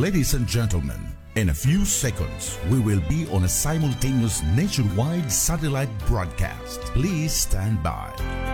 Ladies and gentlemen, in a few seconds, we will be on a simultaneous nationwide satellite broadcast. Please stand by.